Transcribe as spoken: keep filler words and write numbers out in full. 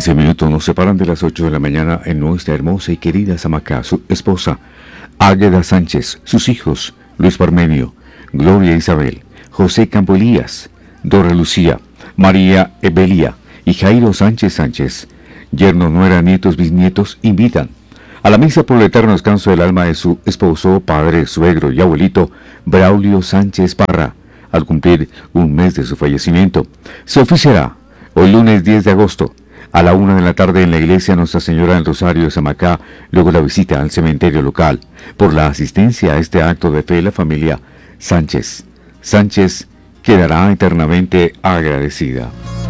quince minutos nos separan de las ocho de la mañana en nuestra hermosa y querida Samacá, su esposa, Águeda Sánchez, sus hijos, Luis Parmenio, Gloria Isabel, José Campo Elías, Dora Lucía, María Evelia y Jairo Sánchez Sánchez. Yerno, nuera, nietos, bisnietos invitan a la misa por el eterno descanso del alma de su esposo, padre, suegro y abuelito, Braulio Sánchez Parra, al cumplir un mes de su fallecimiento. Se oficiará hoy lunes diez de agosto, a la una de la tarde en la iglesia Nuestra Señora del Rosario de Samacá, luego la visita al cementerio local. Por la asistencia a este acto de fe, la familia Sánchez Sánchez quedará eternamente agradecida.